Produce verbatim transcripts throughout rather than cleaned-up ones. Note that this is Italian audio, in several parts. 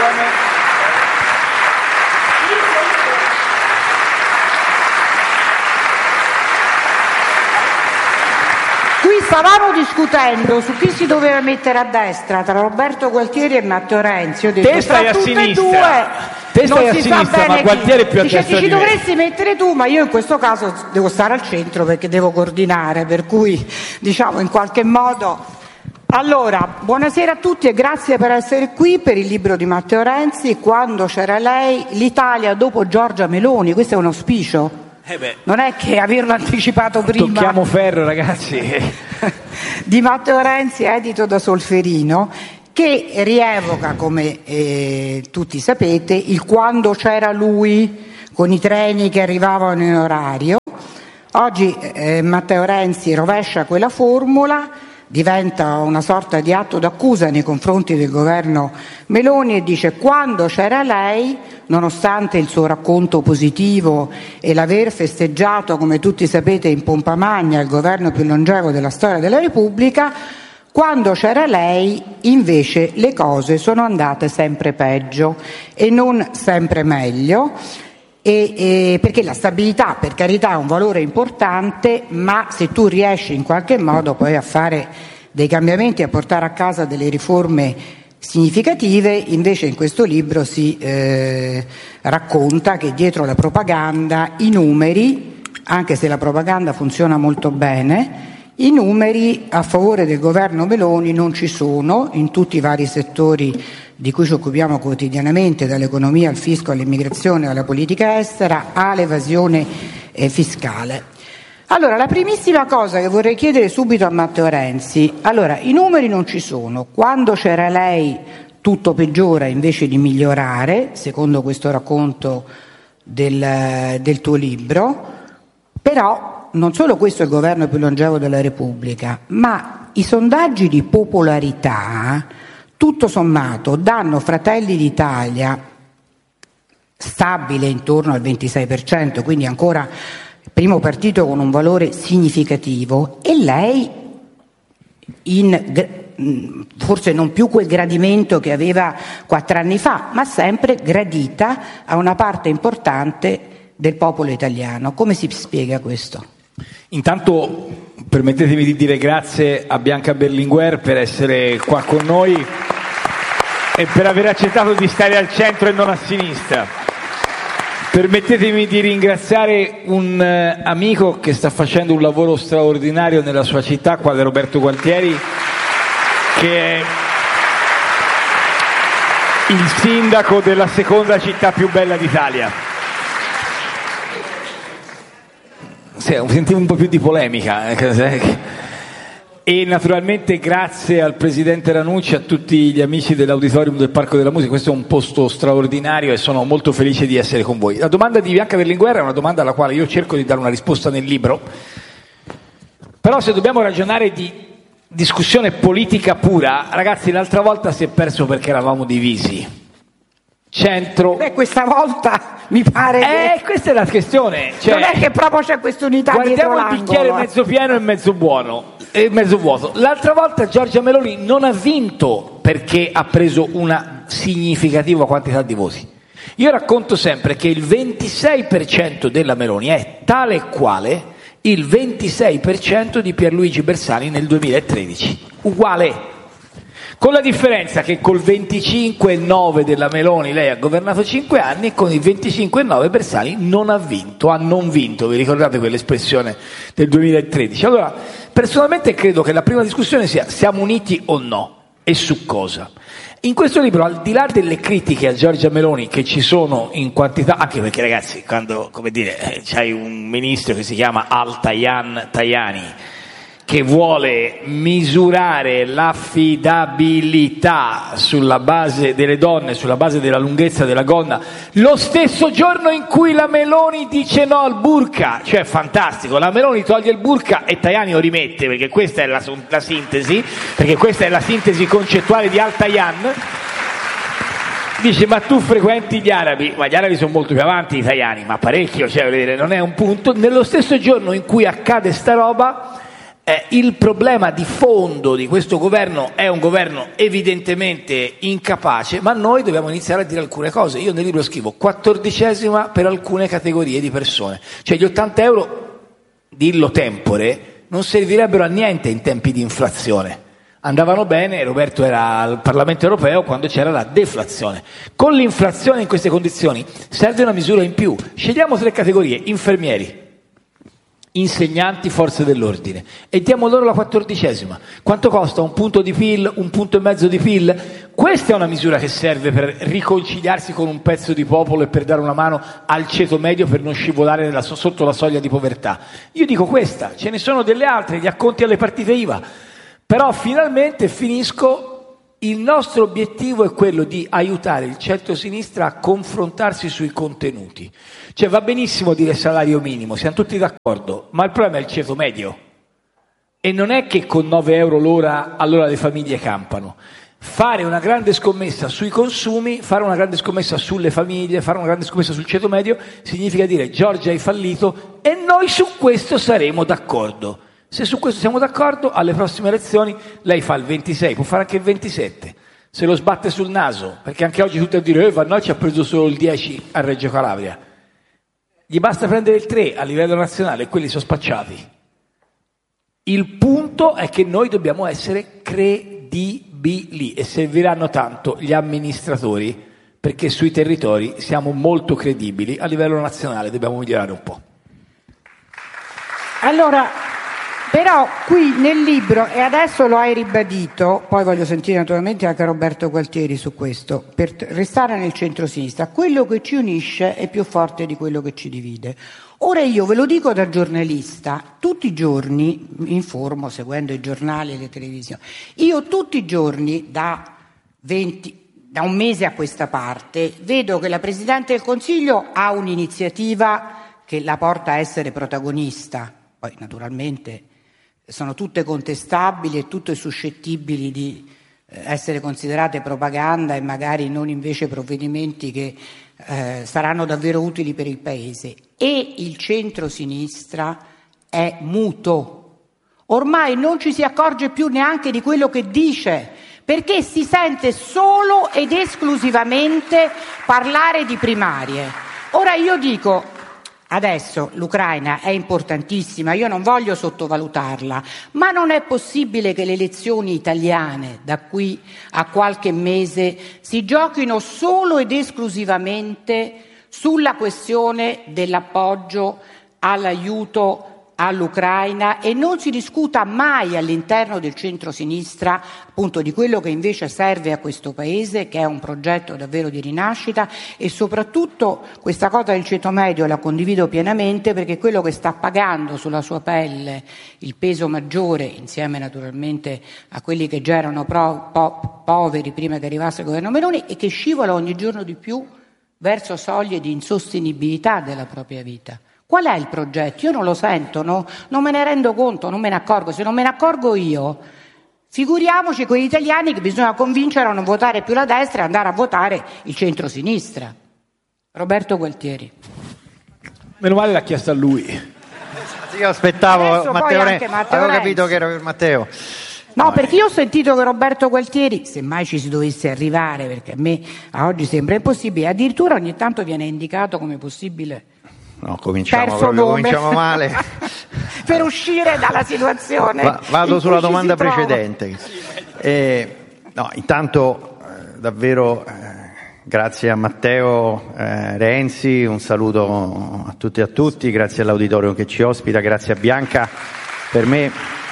Qui stavamo discutendo su chi si doveva mettere a destra tra Roberto Gualtieri e Matteo Renzi. Io dico, te stai a sinistra, te stai a sinistra, ma Gualtieri è più a destra. destra Ci di me. dovresti mettere tu, ma io in questo caso devo stare al centro perché devo coordinare, per cui diciamo in qualche modo. Allora, buonasera a tutti e grazie per essere qui per il libro di Matteo Renzi, Quando c'era lei, l'Italia dopo Giorgia Meloni. Questo è un auspicio. Eh beh, non è che averlo anticipato prima. Tocchiamo ferro, ragazzi. Di Matteo Renzi, edito da Solferino, che rievoca, come eh, tutti sapete, il quando c'era lui, con i treni che arrivavano in orario. Oggi eh, Matteo Renzi rovescia quella formula, diventa una sorta di atto d'accusa nei confronti del governo Meloni e dice: quando c'era lei, nonostante il suo racconto positivo e l'aver festeggiato, come tutti sapete, in pompa magna il governo più longevo della storia della Repubblica, quando c'era lei invece le cose sono andate sempre peggio e non sempre meglio. E, e perché la stabilità, per carità, è un valore importante, ma se tu riesci in qualche modo poi a fare dei cambiamenti, a portare a casa delle riforme significative, invece in questo libro si eh, racconta che dietro la propaganda i numeri, anche se la propaganda funziona molto bene, i numeri a favore del governo Meloni non ci sono in tutti i vari settori di cui ci occupiamo quotidianamente, dall'economia al fisco, all'immigrazione, alla politica estera, all'evasione eh, fiscale. Allora, la primissima cosa che vorrei chiedere subito a Matteo Renzi, allora, i numeri non ci sono, quando c'era lei tutto peggiora invece di migliorare, secondo questo racconto del, del tuo libro, però non solo questo è il governo più longevo della Repubblica, ma i sondaggi di popolarità tutto sommato danno Fratelli d'Italia stabile intorno al ventisei per cento, quindi ancora il primo partito con un valore significativo, e lei in forse non più quel gradimento che aveva quattro anni fa, ma sempre gradita a una parte importante del popolo italiano. Come si spiega questo? Intanto permettetemi di dire grazie a Bianca Berlinguer per essere qua con noi e per aver accettato di stare al centro e non a sinistra. Permettetemi di ringraziare un eh, amico che sta facendo un lavoro straordinario nella sua città, quale Roberto Gualtieri, che è il sindaco della seconda città più bella d'Italia. Sì, sentivo un po' più di polemica. E naturalmente grazie al Presidente Ranucci, a tutti gli amici dell'Auditorium del Parco della Musica. Questo è un posto straordinario e sono molto felice di essere con voi. La domanda di Bianca Berlinguer è una domanda alla quale io cerco di dare una risposta nel libro, però se dobbiamo ragionare di discussione politica pura, ragazzi, l'altra volta si è perso perché eravamo divisi. Centro. Beh, questa volta mi pare eh, che... questa è la questione. Cioè, non è che proprio c'è questa unità dietro guardiamo il bicchiere mezzo pieno e mezzo buono e mezzo vuoto. L'altra volta Giorgia Meloni non ha vinto perché ha preso una significativa quantità di voti. Io racconto sempre che il ventisei per cento della Meloni è tale e quale il ventisei per cento di Pierluigi Bersani nel duemilatredici, uguale. Con la differenza che col venticinque virgola nove della Meloni lei ha governato cinque anni e con il venticinque virgola nove Bersani non ha vinto, ha non vinto, vi ricordate quell'espressione del duemilatredici? Allora, personalmente credo che la prima discussione sia: siamo uniti o no? E su cosa? In questo libro, al di là delle critiche a Giorgia Meloni che ci sono in quantità, anche perché ragazzi, quando, come dire, c'hai un ministro che si chiama Al-Tayan Tajani, che vuole misurare l'affidabilità sulla base delle donne, sulla base della lunghezza della gonna, lo stesso giorno in cui la Meloni dice no al burqa, cioè fantastico, la Meloni toglie il burqa e Tajani lo rimette, perché questa è la, la sintesi, perché questa è la sintesi concettuale di Al-Tayan. Dice: ma tu frequenti gli arabi? Ma gli arabi sono molto più avanti degli italiani, ma parecchio, cioè, non è un punto. Nello stesso giorno in cui accade sta roba, Eh, il problema di fondo di questo governo è un governo evidentemente incapace, ma noi dobbiamo iniziare a dire alcune cose. Io nel libro scrivo quattordicesima per alcune categorie di persone, cioè gli ottanta euro, dillo tempore, non servirebbero a niente in tempi di inflazione. Andavano bene, Roberto era al Parlamento europeo quando c'era la deflazione. Con l'inflazione in queste condizioni serve una misura in più. Scegliamo tre categorie: infermieri, insegnanti, forze dell'ordine, e diamo loro la quattordicesima. Quanto costa? Un punto di P I L, un punto e mezzo di P I L? Questa è una misura che serve per riconciliarsi con un pezzo di popolo e per dare una mano al ceto medio per non scivolare nella, sotto la soglia di povertà. Io dico questa, ce ne sono delle altre, gli acconti alle partite I V A, però finalmente finisco. Il nostro obiettivo è quello di aiutare il centro-sinistra a confrontarsi sui contenuti. Cioè va benissimo dire salario minimo, siamo tutti d'accordo, ma il problema è il ceto medio. E non è che con nove euro l'ora allora le famiglie campano. Fare una grande scommessa sui consumi, fare una grande scommessa sulle famiglie, fare una grande scommessa sul ceto medio, significa dire: Giorgia hai fallito e noi su questo saremo d'accordo. Se su questo siamo d'accordo, alle prossime elezioni lei fa il ventisei, può fare anche il ventisette. Se lo sbatte sul naso, perché anche oggi tutti a dire: eh, Vannocci ha preso solo il dieci a Reggio Calabria. Gli basta prendere il tre a livello nazionale e quelli sono spacciati. Il punto è che noi dobbiamo essere credibili e serviranno tanto gli amministratori, perché sui territori siamo molto credibili, a livello nazionale dobbiamo migliorare un po'. Allora, però qui nel libro, e adesso lo hai ribadito, poi voglio sentire naturalmente anche Roberto Gualtieri su questo, per restare nel centro-sinistra, quello che ci unisce è più forte di quello che ci divide. Ora io ve lo dico da giornalista, tutti i giorni mi informo seguendo i giornali e le televisioni, io tutti i giorni da venti, da un mese a questa parte vedo che la Presidente del Consiglio ha un'iniziativa che la porta a essere protagonista, poi naturalmente sono tutte contestabili e tutte suscettibili di essere considerate propaganda e magari non invece provvedimenti che eh, saranno davvero utili per il Paese. E il centro-sinistra è muto. Ormai non ci si accorge più neanche di quello che dice, perché si sente solo ed esclusivamente parlare di primarie. Ora io dico, adesso l'Ucraina è importantissima, io non voglio sottovalutarla, ma non è possibile che le elezioni italiane da qui a qualche mese si giochino solo ed esclusivamente sulla questione dell'appoggio all'aiuto all'Ucraina e non si discuta mai all'interno del centro-sinistra appunto di quello che invece serve a questo Paese, che è un progetto davvero di rinascita, e soprattutto questa cosa del ceto medio la condivido pienamente, perché quello che sta pagando sulla sua pelle il peso maggiore, insieme naturalmente a quelli che già erano pro, po, poveri prima che arrivasse il governo Meloni, e che scivola ogni giorno di più verso soglie di insostenibilità della propria vita. Qual è il progetto? Io non lo sento, no? Non me ne rendo conto, non me ne accorgo. Se non me ne accorgo io, figuriamoci quegli italiani che bisogna convincere a non votare più la destra e andare a votare il centro-sinistra. Roberto Gualtieri. Meno male l'ha chiesto a lui. Io aspettavo Adesso Matteo Renzi, Matteo avevo Renzi. capito che era per Matteo. No, perché io ho sentito che Roberto Gualtieri, se mai ci si dovesse arrivare, perché a me a oggi sembra impossibile, addirittura ogni tanto viene indicato come possibile No, cominciamo terzo proprio, nome. cominciamo male. per uscire dalla situazione. Va, vado in sulla cui ci domanda si trova. precedente. Eh, no, intanto eh, davvero eh, grazie a Matteo eh, Renzi, un saluto a tutti e a tutti, grazie all'auditorio che ci ospita, grazie a Bianca. Per me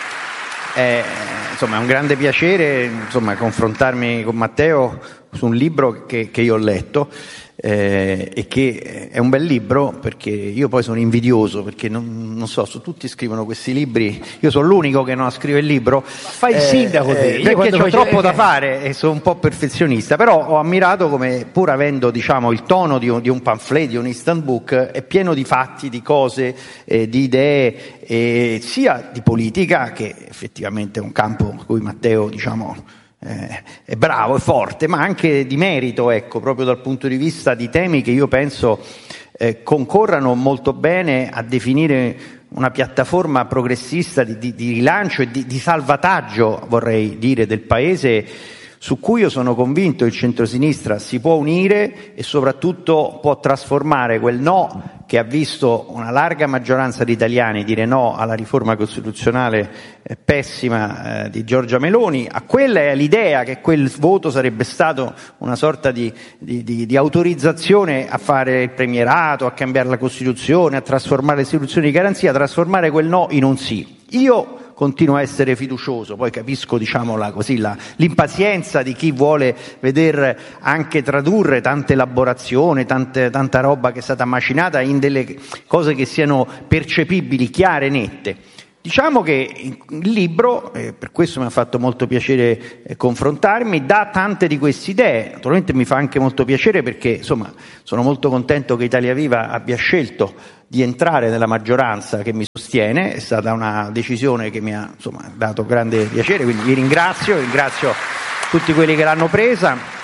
è, insomma, è un grande piacere insomma, confrontarmi con Matteo su un libro che, che io ho letto. Eh, e che è un bel libro, perché io poi sono invidioso, perché non, non so, su tutti scrivono questi libri, io sono l'unico che non scrive il libro. Fai il eh, sindaco te. eh, Io perché ho facevo... troppo da fare e sono un po' perfezionista, però ho ammirato come, pur avendo diciamo il tono di un, di un pamphlet, di un instant book, è pieno di fatti, di cose, eh, di idee, eh, sia di politica, che effettivamente è un campo in cui Matteo diciamo Eh, è bravo, è forte, ma anche di merito, ecco, proprio dal punto di vista di temi che io penso eh, concorrano molto bene a definire una piattaforma progressista di, di, di rilancio e di, di salvataggio, vorrei dire, del Paese, su cui io sono convinto il centrosinistra si può unire e soprattutto può trasformare quel no che ha visto una larga maggioranza di italiani dire no alla riforma costituzionale eh, pessima eh, di Giorgia Meloni, a quella e all'idea che quel voto sarebbe stato una sorta di, di, di, di autorizzazione a fare il premierato, a cambiare la Costituzione, a trasformare le istituzioni di garanzia, a trasformare quel no in un sì. Io continuo a essere fiducioso, poi capisco, diciamola così, la, l'impazienza di chi vuole veder anche tradurre tanta elaborazione, tante, tanta roba che è stata macinata in delle cose che siano percepibili, chiare, nette. Diciamo che il libro, eh, per questo mi ha fatto molto piacere eh, confrontarmi, dà tante di queste idee. Naturalmente mi fa anche molto piacere perché, insomma, sono molto contento che Italia Viva abbia scelto di entrare nella maggioranza che mi sostiene. È stata una decisione che mi ha, insomma, dato grande piacere, quindi vi ringrazio, ringrazio tutti quelli che l'hanno presa.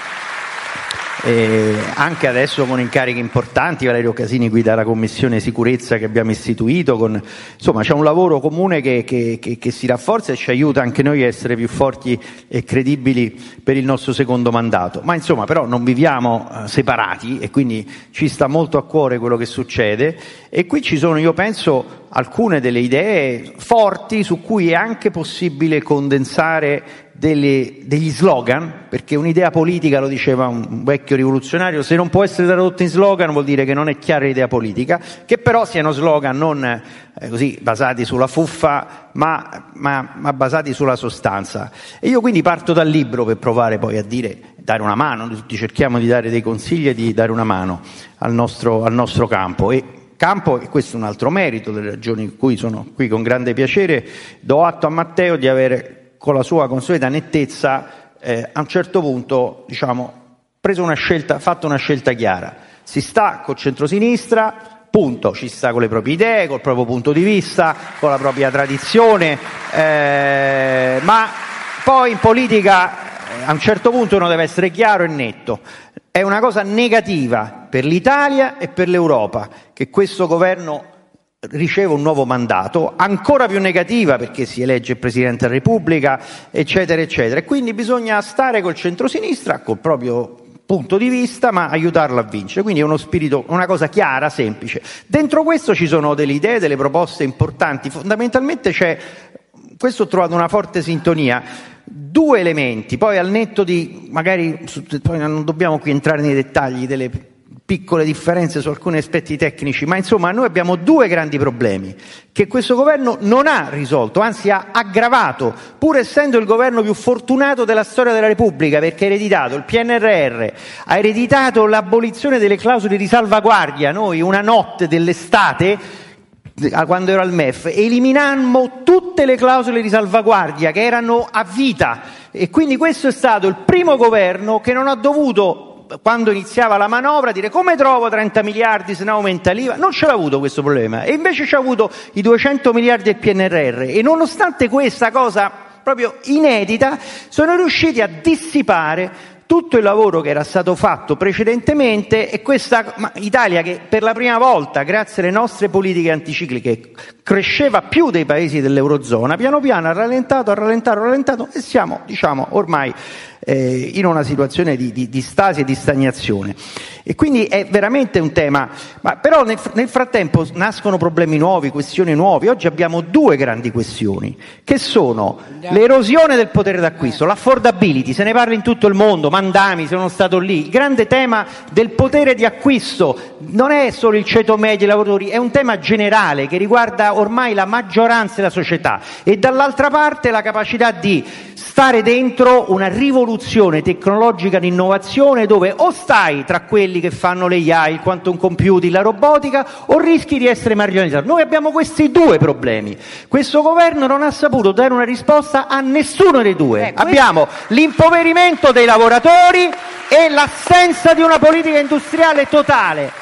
E anche adesso con incarichi importanti, Valerio Casini guida la commissione sicurezza che abbiamo istituito, con, insomma c'è un lavoro comune che, che, che, che si rafforza e ci aiuta anche noi a essere più forti e credibili per il nostro secondo mandato. Ma insomma però non viviamo uh, separati e quindi ci sta molto a cuore quello che succede, e qui ci sono, io penso, alcune delle idee forti su cui è anche possibile condensare delle, degli slogan, perché un'idea politica, lo diceva un vecchio rivoluzionario, se non può essere tradotta in slogan vuol dire che non è chiara l'idea politica, che però siano slogan non eh, così basati sulla fuffa ma, ma, ma basati sulla sostanza. E io quindi parto dal libro per provare poi a dire, dare una mano, noi tutti cerchiamo di dare dei consigli e di dare una mano al nostro, al nostro campo. E campo, e questo è un altro merito delle ragioni per cui sono qui con grande piacere, do atto a Matteo di avere, con la sua consueta nettezza, eh, a un certo punto, diciamo, preso una scelta, fatto una scelta chiara. Si sta col centrosinistra, punto, ci sta con le proprie idee, col proprio punto di vista, con la propria tradizione, eh, ma poi in politica eh, a un certo punto uno deve essere chiaro e netto. È una cosa negativa per l'Italia e per l'Europa che questo governo riceve un nuovo mandato, ancora più negativa perché si elegge il Presidente della Repubblica, eccetera, eccetera. E quindi bisogna stare col centrosinistra, col proprio punto di vista, ma aiutarlo a vincere. Quindi è uno spirito, una cosa chiara, semplice. Dentro questo ci sono delle idee, delle proposte importanti. Fondamentalmente c'è, questo ho trovato una forte sintonia, due elementi, poi al netto di, magari, poi non dobbiamo qui entrare nei dettagli delle piccole differenze su alcuni aspetti tecnici, ma insomma noi abbiamo due grandi problemi che questo governo non ha risolto, anzi ha aggravato, pur essendo il governo più fortunato della storia della Repubblica, perché ha ereditato il P N R R, ha ereditato l'abolizione delle clausole di salvaguardia. Noi una notte dell'estate, quando ero al M E F, eliminammo tutte le clausole di salvaguardia che erano a vita, e quindi questo è stato il primo governo che non ha dovuto, quando iniziava la manovra, dire come trovo trenta miliardi se no aumenta l'I V A. Non ce l'ha avuto questo problema, e invece ci ha avuto i duecento miliardi del P N R R, e nonostante questa cosa proprio inedita sono riusciti a dissipare tutto il lavoro che era stato fatto precedentemente, e questa Italia, che per la prima volta, grazie alle nostre politiche anticicliche, cresceva più dei paesi dell'Eurozona, piano piano ha rallentato, ha rallentato, ha rallentato, e siamo, diciamo, ormai eh, in una situazione di, di, di stasi e di stagnazione. E quindi è veramente un tema, ma però nel, nel frattempo nascono problemi nuovi, questioni nuove. Oggi abbiamo due grandi questioni, che sono l'erosione del potere d'acquisto, l'affordability, se ne parla in tutto il mondo, Mandami, sono stato lì, il grande tema del potere di acquisto non è solo il ceto medio dei lavoratori, è un tema generale che riguarda ormai la maggioranza della società, e dall'altra parte la capacità di stare dentro una rivoluzione tecnologica di innovazione, dove o stai tra quelli che fanno le A I, il quantum computing, la robotica, o rischi di essere marginalizzato. Noi abbiamo questi due problemi. Questo governo non ha saputo dare una risposta a nessuno dei due. Eh, abbiamo l'impoverimento dei lavoratori e l'assenza di una politica industriale totale.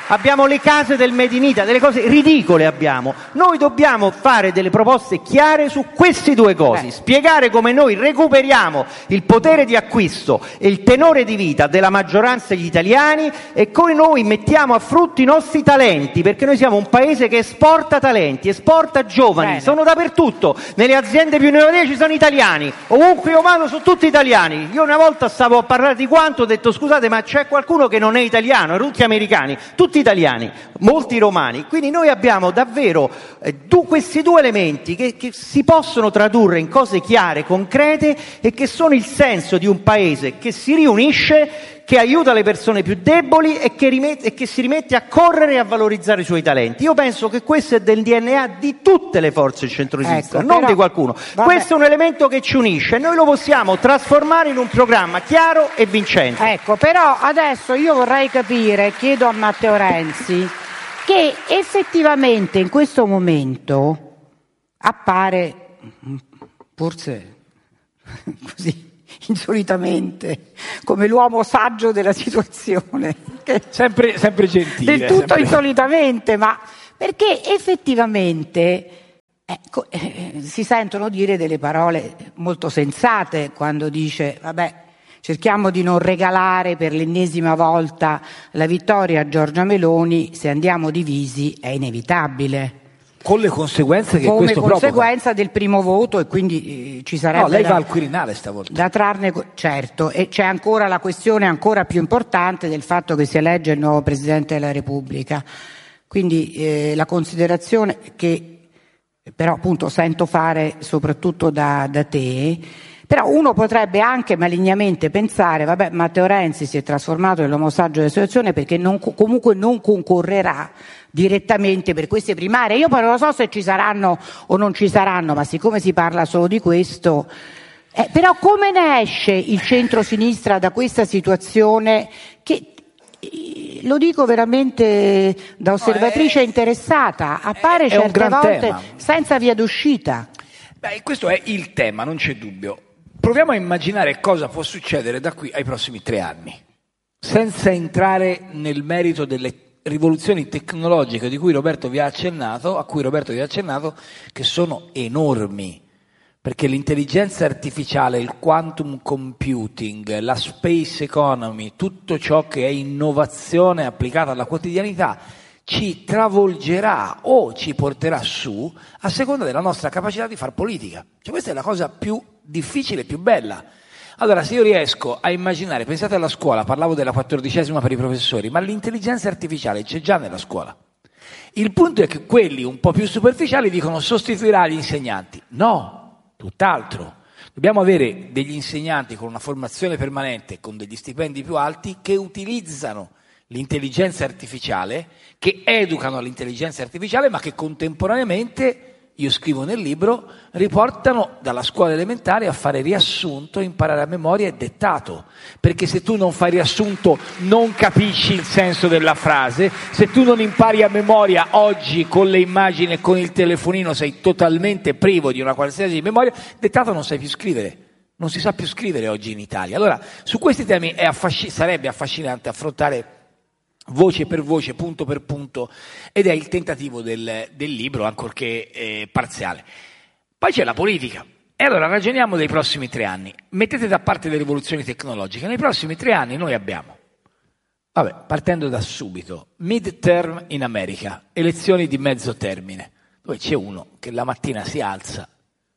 abbiamo le case del Made in Italy, delle cose ridicole abbiamo. Noi dobbiamo fare delle proposte chiare su questi due cosi, spiegare come noi recuperiamo il potere di acquisto e il tenore di vita della maggioranza degli italiani e come noi mettiamo a frutto i nostri talenti, perché noi siamo un paese che esporta talenti, esporta giovani. Bene. Sono dappertutto, nelle aziende più innovative ci sono italiani, ovunque io vado sono tutti italiani. Io una volta stavo a parlare di quanto, ho detto scusate ma c'è qualcuno che non è italiano, erano tutti americani, tutti italiani, molti romani. Quindi noi abbiamo davvero eh, du- questi due elementi che, che si possono tradurre in cose chiare, concrete e che sono il senso di un paese che si riunisce, che aiuta le persone più deboli e che, rimette, e che si rimette a correre e a valorizzare i suoi talenti. Io penso che questo è del D N A di tutte le forze centro-sinistra, ecco, non però, di qualcuno. Vabbè. Questo è un elemento che ci unisce e noi lo possiamo trasformare in un programma chiaro e vincente. Ecco, però adesso io vorrei capire, chiedo a Matteo Renzi, che effettivamente in questo momento appare, forse così, insolitamente come l'uomo saggio della situazione, sempre, sempre gentile, del tutto sempre... insolitamente, ma perché effettivamente ecco, eh, si sentono dire delle parole molto sensate quando dice vabbè, cerchiamo di non regalare per l'ennesima volta la vittoria a Giorgia Meloni, se andiamo divisi è inevitabile. Con le conseguenze che come questo provoca. Come conseguenza del primo voto e quindi eh, ci sarebbe no, lei da, va al Quirinale stavolta. Da trarne, certo, e c'è ancora la questione ancora più importante del fatto che si elegge il nuovo Presidente della Repubblica. Quindi eh, la considerazione che però appunto sento fare soprattutto da, da te, però uno potrebbe anche malignamente pensare vabbè, Matteo Renzi si è trasformato nell'uomo saggio della situazione perché non, comunque non concorrerà direttamente per queste primarie. Io poi non lo so se ci saranno o non ci saranno, ma siccome si parla solo di questo, eh, però come ne esce il centro-sinistra da questa situazione che, lo dico veramente da osservatrice no, è, interessata, appare è, è certe volte tema. Senza via d'uscita. Beh, questo è il tema, non c'è dubbio. Proviamo a immaginare cosa può succedere da qui ai prossimi tre anni, senza entrare nel merito delle rivoluzioni tecnologiche di cui Roberto vi ha accennato, a cui Roberto vi ha accennato, che sono enormi, perché l'intelligenza artificiale, il quantum computing, la space economy, tutto ciò che è innovazione applicata alla quotidianità ci travolgerà o ci porterà su a seconda della nostra capacità di far politica. Cioè questa è la cosa più difficile, più bella. Allora, se io riesco a immaginare, pensate alla scuola, parlavo della quattordicesima per i professori, ma l'intelligenza artificiale c'è già nella scuola. Il punto è che quelli un po' più superficiali dicono sostituirà gli insegnanti. No, tutt'altro. Dobbiamo avere degli insegnanti con una formazione permanente, con degli stipendi più alti, che utilizzano l'intelligenza artificiale, che educano all'intelligenza artificiale, ma che contemporaneamente, io scrivo nel libro, riportano dalla scuola elementare a fare riassunto, imparare a memoria e dettato. Perché se tu non fai riassunto non capisci il senso della frase, se tu non impari a memoria oggi con le immagini e con il telefonino sei totalmente privo di una qualsiasi memoria, dettato non sai più scrivere. Non si sa più scrivere oggi in Italia. Allora, su questi temi è affasc- sarebbe affascinante affrontare voce per voce, punto per punto, ed è il tentativo del, del libro, ancorché eh, parziale. Poi c'è la politica. E allora ragioniamo dei prossimi tre anni. Mettete da parte le rivoluzioni tecnologiche. Nei prossimi tre anni noi abbiamo, vabbè, partendo da subito, mid-term in America, elezioni di mezzo termine, dove c'è uno che la mattina si alza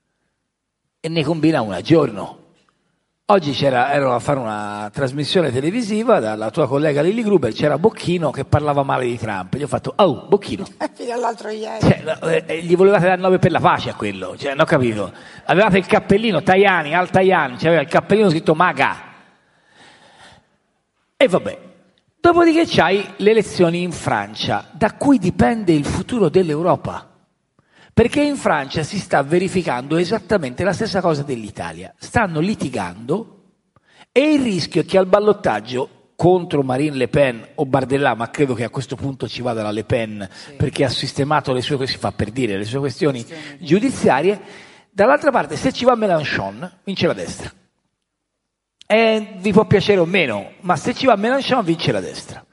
e ne combina una a giorno. Oggi c'era, ero a fare una trasmissione televisiva dalla tua collega Lilli Gruber, c'era Bocchino che parlava male di Trump. Gli ho fatto, oh, Bocchino. Fino all'altro ieri. Cioè, eh, gli volevate dare nove per la pace a quello, cioè, non ho capito. Avevate il cappellino, Tajani, al Tajani, cioè aveva il cappellino scritto MAGA. E vabbè. Dopodiché c'hai le elezioni in Francia, da cui dipende il futuro dell'Europa. Perché in Francia si sta verificando esattamente la stessa cosa dell'Italia. Stanno litigando e il rischio è che al ballottaggio contro Marine Le Pen o Bardella, ma credo che a questo punto ci vada la Le Pen, sì, perché ha sistemato le sue, si fa per dire, le sue questioni giudiziarie, dall'altra parte se ci va Mélenchon vince la destra. E vi può piacere o meno, ma se ci va Mélenchon vince la destra.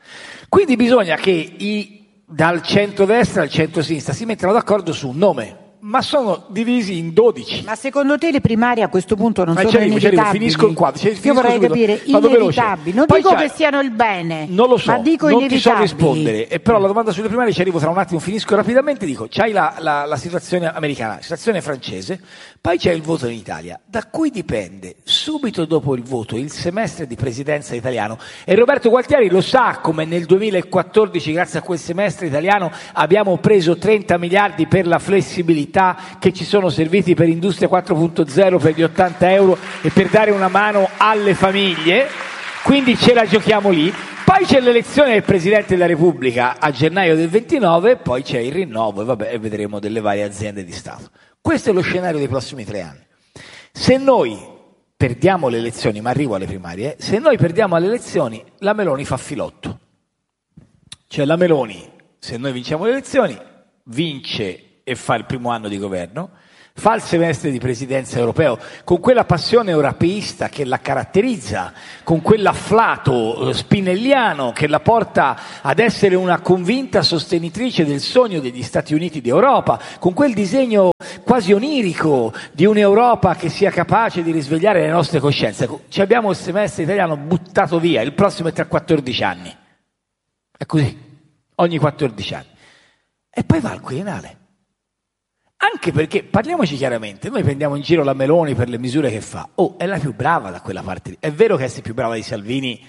Quindi bisogna che i, dal centro-destra al centro-sinistra si mettano d'accordo su un nome, ma sono divisi in dodici. Ma secondo te le primarie a questo punto non ma sono arrivo, inevitabili? Finisco il quadro. Cioè, Io vorrei subito. capire, Vado inevitabili. Non Poi dico c'hai... che siano il bene, non lo so, ma dico non ti so inevitabili. rispondere. E però la domanda sulle primarie ci arrivo tra un attimo, finisco rapidamente. Dico, c'hai la, la, la situazione americana, la situazione francese, poi c'è il voto in Italia, da cui dipende subito dopo il voto il semestre di presidenza italiano. E Roberto Gualtieri lo sa come nel duemilaquattordici, grazie a quel semestre italiano, abbiamo preso trenta miliardi per la flessibilità che ci sono serviti per Industria quattro punto zero, per gli ottanta euro e per dare una mano alle famiglie, quindi ce la giochiamo lì. Poi c'è l'elezione del Presidente della Repubblica a gennaio del ventinove, poi c'è il rinnovo e, vabbè, e vedremo delle varie aziende di Stato. Questo è lo scenario dei prossimi tre anni. Se noi perdiamo le elezioni, ma arrivo alle primarie, eh, se noi perdiamo le elezioni, la Meloni fa filotto. Cioè la Meloni, se noi vinciamo le elezioni, vince e fa il primo anno di governo, fa il semestre di presidenza europeo con quella passione europeista che la caratterizza, con quell'afflato spinelliano che la porta ad essere una convinta sostenitrice del sogno degli Stati Uniti d'Europa, con quel disegno quasi onirico di un'Europa che sia capace di risvegliare le nostre coscienze. Ci abbiamo il semestre italiano buttato via, il prossimo è tra quattordici anni. È così, ogni quattordici anni. E poi va al Quirinale. Anche perché, parliamoci chiaramente, noi prendiamo in giro la Meloni per le misure che fa. Oh, è la più brava da quella parte lì. È vero che essere più brava di Salvini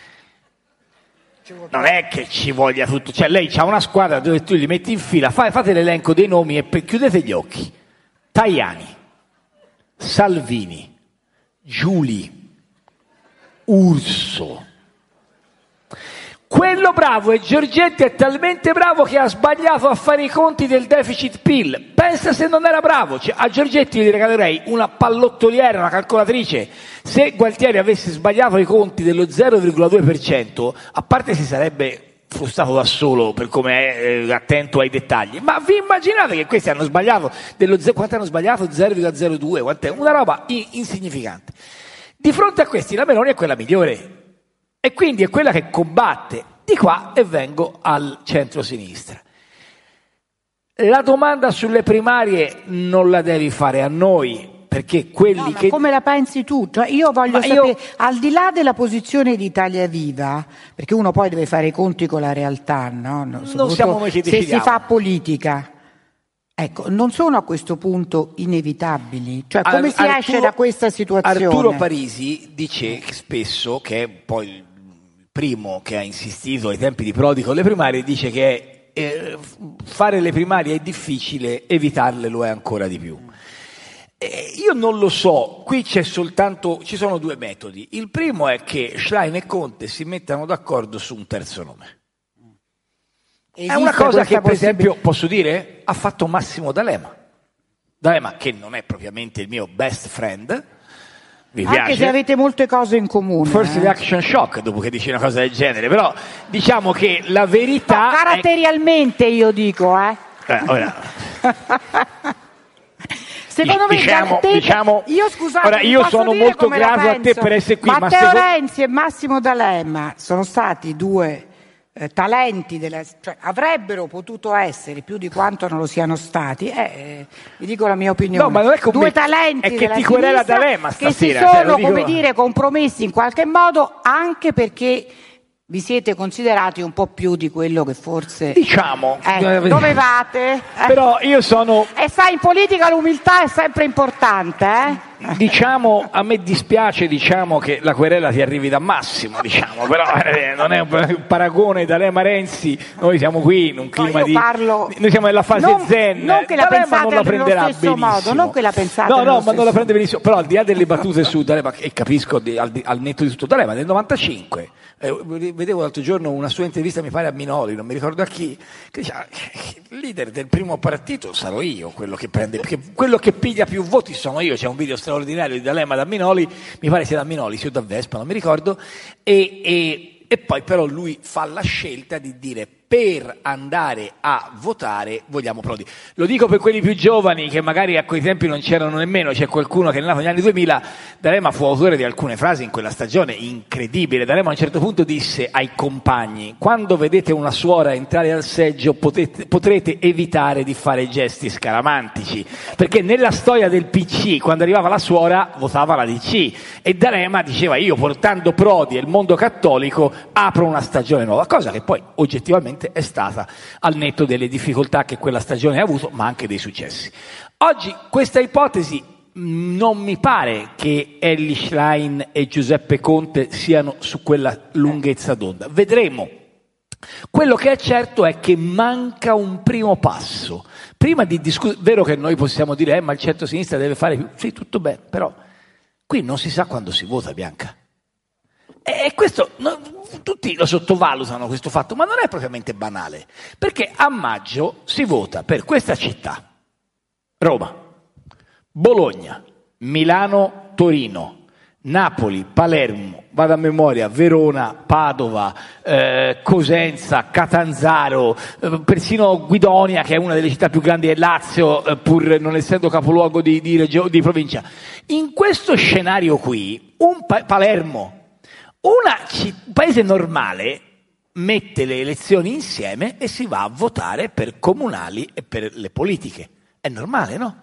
non è che ci voglia tutto. Cioè lei ha una squadra dove tu li metti in fila, fai, fate l'elenco dei nomi e pe- chiudete gli occhi. Tajani, Salvini, Giuli, Urso. Quello bravo e Giorgetti è talmente bravo che ha sbagliato a fare i conti del deficit P I L. Pensa se non era bravo. Cioè, a Giorgetti gli regalerei una pallottoliera, una calcolatrice. Se Gualtieri avesse sbagliato i conti dello zero virgola due per cento, a parte si sarebbe frustrato da solo per come è eh, attento ai dettagli, ma vi immaginate che questi hanno sbagliato dello quanto hanno sbagliato? zero virgola zero due, quant'è? Una roba in- insignificante. Di fronte a questi la Meloni è quella migliore. E quindi è quella che combatte di qua, e vengo al centro-sinistra. La domanda sulle primarie non la devi fare a noi, perché quelli no, ma che... come la pensi tu? Cioè, io voglio Ma sapere, io... al di là della posizione di Italia Viva, perché uno poi deve fare i conti con la realtà, no? No, non siamo noi che se decidiamo. si fa politica. Ecco, non sono a questo punto inevitabili? Cioè, come Ar- si Arturo, esce da questa situazione? Arturo Parisi dice spesso, che è poi il primo che ha insistito ai tempi di Prodi con le primarie, dice che eh, fare le primarie è difficile, evitarle lo è ancora di più. Eh, io non lo so, qui c'è soltanto, ci sono due metodi. Il primo è che Schlein e Conte si mettano d'accordo su un terzo nome. Esiste è una cosa che, per esempio, posso dire, ha fatto Massimo D'Alema. D'Alema, che non è propriamente il mio best friend, vi anche piace? se avete molte cose in comune. First eh? reaction shock dopo che dici una cosa del genere, però diciamo che la verità no, caratterialmente è... io dico, eh. eh ora. Secondo me diciamo, te, diciamo, io scusate, ora io sono molto grato a te per essere qui, Matteo ma secondo... Renzi e Massimo D'Alema sono stati due eh, talenti della, cioè, avrebbero potuto essere più di quanto non lo siano stati, eh, eh, vi dico la mia opinione. No, ma non è come... due talenti è che della ti querela sinistra D'Alema stasera, che si cioè, sono, dico... come dire, compromessi in qualche modo, anche perché vi siete considerati un po' più di quello che forse diciamo eh, dovevate. Eh. Però io sono... E sai, in politica l'umiltà è sempre importante, eh? Diciamo, a me dispiace, diciamo, che la querela ti arrivi da Massimo, diciamo, però eh, non è un paragone D'Alema Renzi, noi siamo qui in un clima no, di... Parlo... Noi siamo nella fase non, zen. Non che la D'Alema pensate non la prenderà nello stesso benissimo. modo, non che la pensate No, no, ma stesso. non la prende benissimo, però al di là delle battute su D'Alema, e capisco di, al, al netto di tutto, D'Alema nel novantacinque, eh, vedevo l'altro giorno una sua intervista, mi pare a Minoli, non mi ricordo a chi, che diceva, il leader del primo partito sarò io, quello che prende, perché quello che piglia più voti sono io, c'è un video straordinario di D'Alema da Minoli, mi pare sia da Minoli, sia da Vespa, non mi ricordo, e, e, e poi però lui fa la scelta di dire per andare a votare vogliamo Prodi. Lo dico per quelli più giovani che magari a quei tempi non c'erano nemmeno, c'è qualcuno che è nato negli anni duemila, D'Alema fu autore di alcune frasi in quella stagione, incredibile. D'Alema a un certo punto disse ai compagni: quando vedete una suora entrare al seggio potete, potrete evitare di fare gesti scaramantici, perché nella storia del P C quando arrivava la suora votava la D C, e D'Alema diceva: io portando Prodi e il mondo cattolico apro una stagione nuova, cosa che poi oggettivamente è stata, al netto delle difficoltà che quella stagione ha avuto, ma anche dei successi. Oggi questa ipotesi non mi pare che Elly Schlein e Giuseppe Conte siano su quella lunghezza d'onda. Vedremo. Quello che è certo è che manca un primo passo. Prima di discutere, vero che noi possiamo dire, eh, ma il centro-sinistra deve fare più. Sì, tutto bene, però qui non si sa quando si vota, Bianca. E questo, no, tutti lo sottovalutano questo fatto, ma non è propriamente banale, perché a maggio si vota per questa città: Roma, Bologna, Milano, Torino, Napoli, Palermo, vado a memoria, Verona, Padova, eh, Cosenza, Catanzaro, eh, persino Guidonia, che è una delle città più grandi del Lazio, eh, pur non essendo capoluogo di, di, regio, di provincia. In questo scenario qui, un pa- Palermo, Una, un paese normale mette le elezioni insieme e si va a votare per comunali e per le politiche. È normale, no?